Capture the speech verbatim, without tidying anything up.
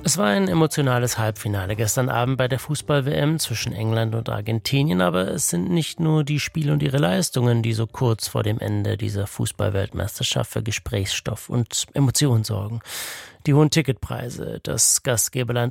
Es war ein emotionales Halbfinale gestern Abend bei der Fußball-W M zwischen England und Argentinien, aber es sind nicht nur die Spiele und ihre Leistungen, die so kurz vor dem Ende dieser Fußball-Weltmeisterschaft für Gesprächsstoff und Emotionen sorgen. Die hohen Ticketpreise, das Gastgeberland